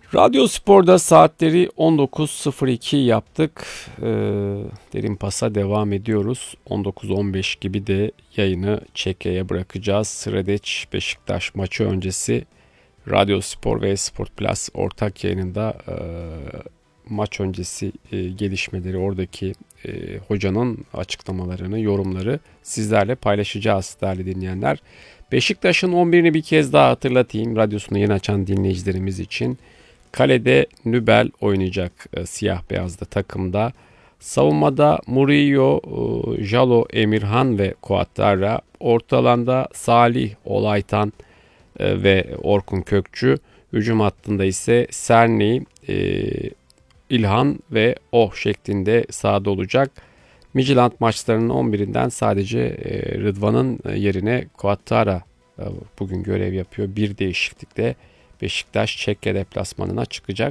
Radyo Spor'da saatleri 19.02 yaptık. Derin Pas'a devam ediyoruz. 19.15 gibi de yayını çekeye bırakacağız. Sıradeç Beşiktaş maçı öncesi Radyo Spor ve Sport Plus ortak yayınında maç öncesi gelişmeleri, oradaki hocanın açıklamalarını, yorumları sizlerle paylaşacağız değerli dinleyenler. Beşiktaş'ın 11'ini bir kez daha hatırlatayım radyosunu yeni açan dinleyicilerimiz için. Kalede Nübel oynayacak siyah beyazlı takımda. Savunmada Murillo, Jalo, Emirhan ve Kuattara. Orta alanda Salih, Olaytan ve Orkun Kökçü. Hücum hattında ise Serni, İlhan ve Oh şeklinde sahada olacak. Midtjylland maçlarının 11'inden sadece Rıdvan'ın yerine Kuattara bugün görev yapıyor. Bir değişiklikle Beşiktaş Çekya deplasmanına çıkacak.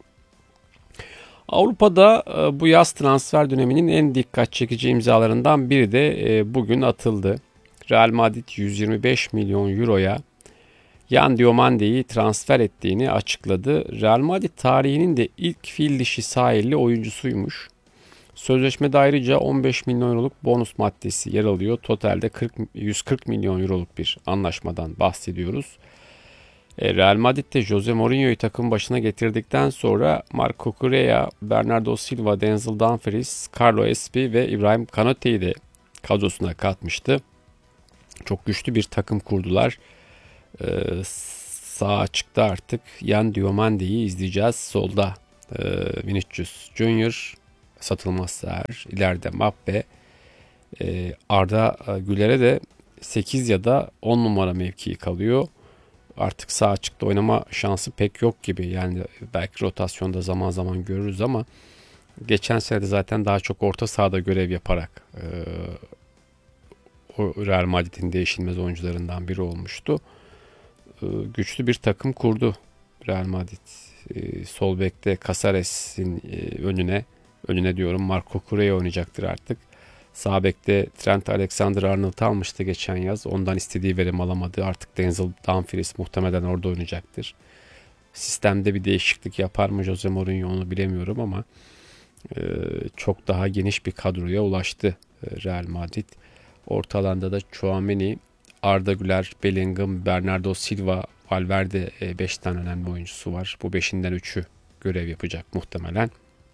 Avrupa'da bu yaz transfer döneminin en dikkat çekici imzalarından biri de bugün atıldı. Real Madrid 125 milyon euroya Yan Diomande'yi transfer ettiğini açıkladı. Real Madrid tarihinin de ilk fil dişi sahilli oyuncusuymuş. Sözleşmede ayrıca 15 milyon euroluk bonus maddesi yer alıyor. Totalde 140 milyon euroluk bir anlaşmadan bahsediyoruz. Real Madrid'de Jose Mourinho'yu takım başına getirdikten sonra Marco Correa, Bernardo Silva, Denzel Dumfries, Carlo Espi ve İbrahim Kanate'yi de kadrosuna katmıştı. Çok güçlü bir takım kurdular. Sağ açıkta artık Yan Diomande'yi izleyeceğiz. Solda Vinicius Junior, satılmazsa eğer. İleride Mbappe, Arda Güler'e de 8 ya da 10 numara mevkii kalıyor. Artık sağ açıkta oynama şansı pek yok gibi. Yani belki rotasyonda zaman zaman görürüz ama geçen sene de zaten daha çok orta sahada görev yaparak o Real Madrid'in değişilmez oyuncularından biri olmuştu. Güçlü bir takım kurdu Real Madrid. Sol bekte Casares'in önüne diyorum Marco Correa oynayacaktır artık. Sağ bekte Trent Alexander-Arnold almıştı geçen yaz. Ondan istediği verim alamadı. Artık Denzel Dumfries muhtemelen orada oynayacaktır. Sistemde bir değişiklik yapar mı Jose Mourinho onu bilemiyorum ama çok daha geniş bir kadroya ulaştı Real Madrid. Orta alanda da Tchouaméni, Arda Güler, Bellingham, Bernardo Silva, Valverde 5 tane önemli oyuncusu var. Bu 5'inden 3'ü görev yapacak muhtemelen.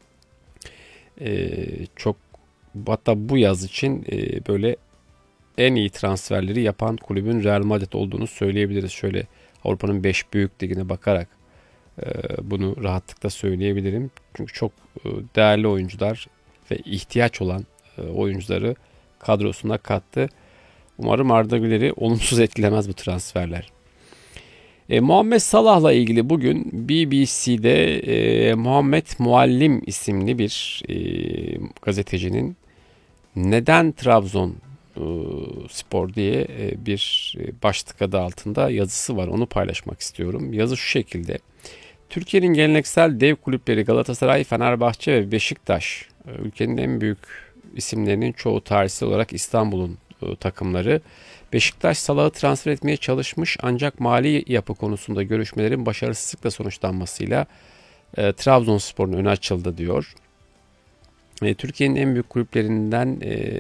Çok hatta bu yaz için böyle en iyi transferleri yapan kulübün Real Madrid olduğunu söyleyebiliriz. Şöyle Avrupa'nın 5 büyük ligine bakarak bunu rahatlıkla söyleyebilirim. Çünkü çok değerli oyuncular ve ihtiyaç olan oyuncuları kadrosuna kattı. Umarım Arda Güler'i olumsuz etkilemez bu transferler. Muhammed Salah'la ilgili bugün BBC'de Muhammed Muallim isimli bir gazetecinin neden Trabzon Spor diye bir başlık adı altında yazısı var. Onu paylaşmak istiyorum. Yazı şu şekilde. Türkiye'nin geleneksel dev kulüpleri Galatasaray, Fenerbahçe ve Beşiktaş, ülkenin en büyük isimlerinin çoğu tarihsel olarak İstanbul'un takımları. Beşiktaş Salah'ı transfer etmeye çalışmış ancak mali yapı konusunda görüşmelerin başarısızlıkla sonuçlanmasıyla Trabzonspor'un önü açıldı diyor. Türkiye'nin en büyük kulüplerinden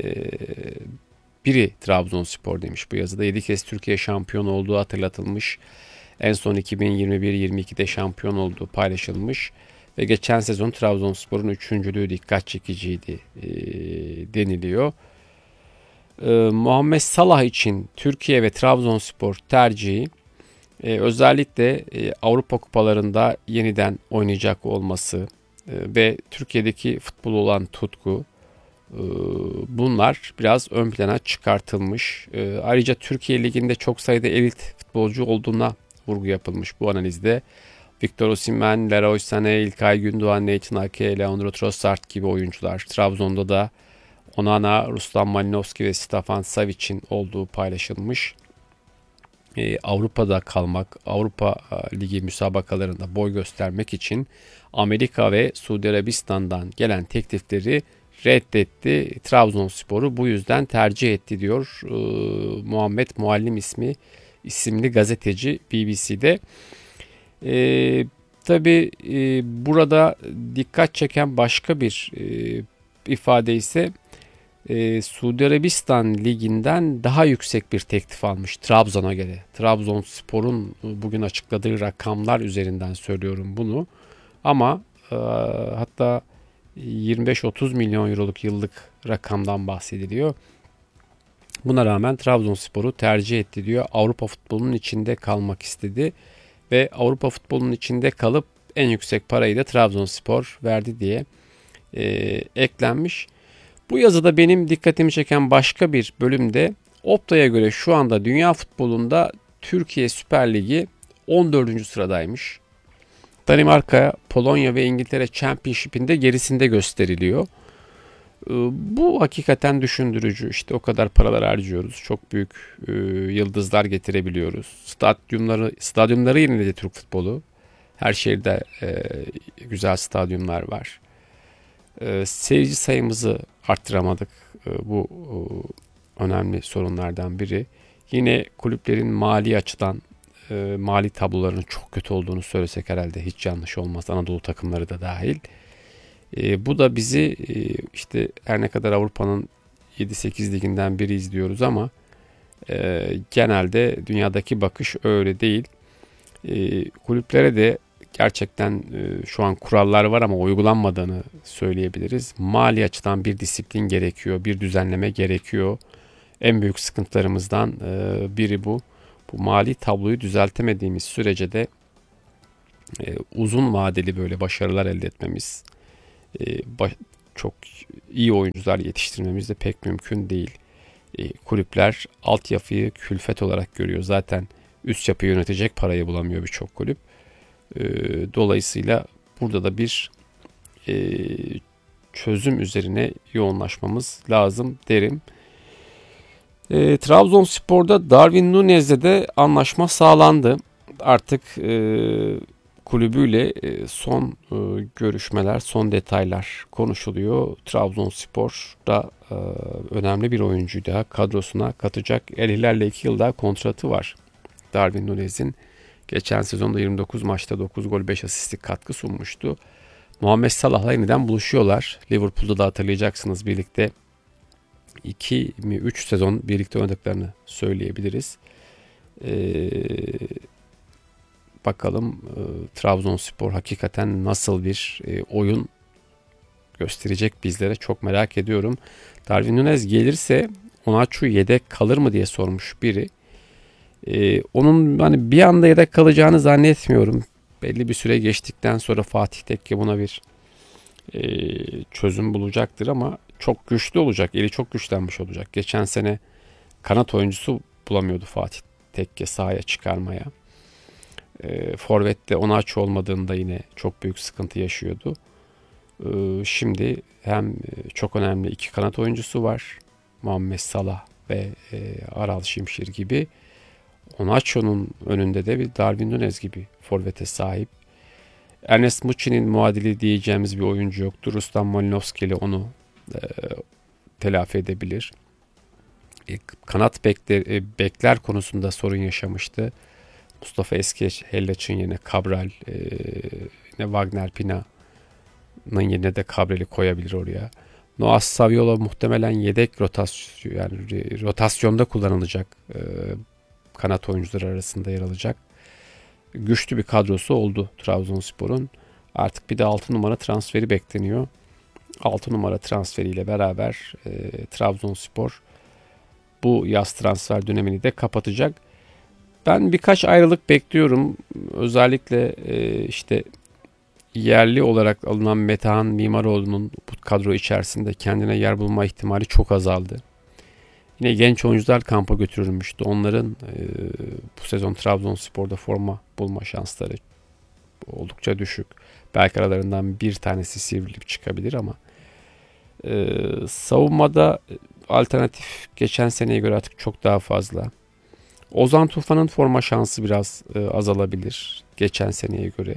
biri Trabzonspor demiş bu yazıda. 7 kez Türkiye şampiyon olduğu hatırlatılmış. En son 2021-22'de şampiyon olduğu paylaşılmış. Ve geçen sezon Trabzonspor'un 3.'lüğü dikkat çekiciydi deniliyor. Muhammed Salah için Türkiye ve Trabzonspor tercihi özellikle Avrupa kupalarında yeniden oynayacak olması ve Türkiye'deki futbol olan tutku, bunlar biraz ön plana çıkartılmış. Ayrıca Türkiye Ligi'nde çok sayıda elit futbolcu olduğuna vurgu yapılmış bu analizde. Victor Osimhen, Leroy Sané, İlkay Gündoğan, Nathan Ake, Leandro Trossard gibi oyuncular. Trabzon'da da Onana, Ruslan Malinovski ve Stefan Savic'in olduğu paylaşılmış. Avrupa'da kalmak, Avrupa Ligi müsabakalarında boy göstermek için Amerika ve Suudi Arabistan'dan gelen teklifleri reddetti. Trabzonspor'u bu yüzden tercih etti diyor Muhammed Muallim isimli gazeteci BBC'de. Tabii burada dikkat çeken başka bir ifade ise Suudi Arabistan liginden daha yüksek bir teklif almış Trabzon'a göre. Trabzonspor'un bugün açıkladığı rakamlar üzerinden söylüyorum bunu. Ama hatta 25-30 milyon euroluk yıllık rakamdan bahsediliyor. Buna rağmen Trabzonspor'u tercih etti diyor. Avrupa futbolunun içinde kalmak istedi ve Avrupa futbolunun içinde kalıp en yüksek parayı da Trabzonspor verdi diye eklenmiş. Bu yazıda benim dikkatimi çeken başka bir bölümde Opta'ya göre şu anda dünya futbolunda Türkiye Süper Ligi 14. sıradaymış. Danimarka, Polonya ve İngiltere Championship'inde gerisinde gösteriliyor. Bu hakikaten düşündürücü. İşte o kadar paralar harcıyoruz. Çok büyük yıldızlar getirebiliyoruz. Stadyumları yeniledi Türk futbolu. Her şehirde güzel stadyumlar var. Seyirci sayımızı arttıramadık. Bu önemli sorunlardan biri. Yine kulüplerin mali açıdan mali tablolarının çok kötü olduğunu söylesek herhalde hiç yanlış olmaz. Anadolu takımları da dahil. Bu da bizi işte her ne kadar Avrupa'nın 7-8 liginden biri izliyoruz ama genelde dünyadaki bakış öyle değil. Kulüplere de gerçekten şu an kurallar var ama uygulanmadığını söyleyebiliriz. Mali açıdan bir disiplin gerekiyor, bir düzenleme gerekiyor. En büyük sıkıntılarımızdan biri bu. Bu mali tabloyu düzeltemediğimiz sürece de uzun vadeli böyle başarılar elde etmemiz, çok iyi oyuncular yetiştirmemiz de pek mümkün değil. Kulüpler altyapıyı külfet olarak görüyor. Zaten üst yapıyı yönetecek parayı bulamıyor birçok kulüp. Dolayısıyla burada da bir çözüm üzerine yoğunlaşmamız lazım derim. Trabzonspor'da Darwin Nunez'le de anlaşma sağlandı. Artık kulübüyle son görüşmeler, son detaylar konuşuluyor. Trabzonspor'da önemli bir oyuncuyu daha kadrosuna katacak. El Hilal'le 2 yıl daha kontratı var. Darwin Nunez'in geçen sezonda 29 maçta 9 gol 5 asistlik katkı sunmuştu. Muhammed Salah'la yeniden buluşuyorlar. Liverpool'da da hatırlayacaksınız birlikte 2 mi 3 sezon birlikte oynadıklarını söyleyebiliriz. Bakalım Trabzonspor hakikaten nasıl bir oyun gösterecek bizlere, çok merak ediyorum. Darwin Nunez gelirse Onaçu yedek kalır mı diye sormuş biri. Onun hani bir anda yedek kalacağını zannetmiyorum. Belli bir süre geçtikten sonra Fatih Tekke buna bir çözüm bulacaktır ama çok güçlü olacak. Eli çok güçlenmiş olacak. Geçen sene kanat oyuncusu bulamıyordu Fatih Tekke sahaya çıkarmaya. Forvet'te Onaçu olmadığında yine çok büyük sıkıntı yaşıyordu. Şimdi hem çok önemli iki kanat oyuncusu var. Muhammed Salah ve Aral Şimşir gibi. Onaçu'nun önünde de bir Darwin Nunez gibi forvete sahip. Ernest Muçi'nin muadili diyeceğimiz bir oyuncu yoktur. Ruslan Malinovski ile onu telafi edebilir. Kanat bekler konusunda sorun yaşamıştı. Mustafa Eskişehir'in yerine Cabral, yine Wagner Pina'nın yerine de Cabral'i koyabilir oraya. Noah Saviola muhtemelen yedek rotasyonda kullanılacak kanat oyuncuları arasında yer alacak. Güçlü bir kadrosu oldu Trabzonspor'un. Artık bir de 6 numara transferi bekleniyor. 6 numara transferiyle beraber Trabzonspor bu yaz transfer dönemini de kapatacak. Ben birkaç ayrılık bekliyorum. Özellikle işte yerli olarak alınan Metehan Mimaroğlu'nun bu kadro içerisinde kendine yer bulma ihtimali çok azaldı. Yine genç oyuncular kampa götürülmüştü. Onların bu sezon Trabzonspor'da forma bulma şansları oldukça düşük. Belki aralarından bir tanesi sivrilip çıkabilir ama savunmada alternatif geçen seneye göre artık çok daha fazla. Ozan Tufan'ın forma şansı biraz azalabilir geçen seneye göre.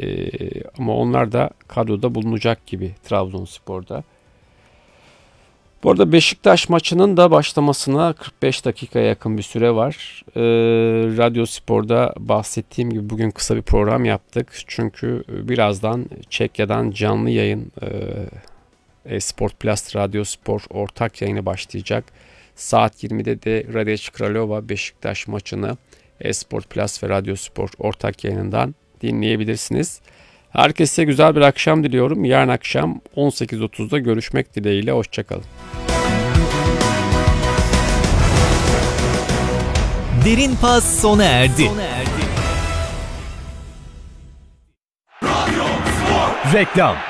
Ama onlar da kadroda bulunacak gibi Trabzonspor'da. Bu arada Beşiktaş maçının da başlamasına 45 dakikaya yakın bir süre var. Radyo Spor'da bahsettiğim gibi bugün kısa bir program yaptık. Çünkü birazdan Çekya'dan canlı yayın Sport Plus Radyo Spor ortak yayını başlayacak. Saat 20'de de Radej Kralova Beşiktaş maçını Sport Plus ve Radyo Spor ortak yayınından dinleyebilirsiniz. Herkese güzel bir akşam diliyorum. Yarın akşam 18.30'da görüşmek dileğiyle. Hoşçakalın. Derin Pas sona erdi. Reklam.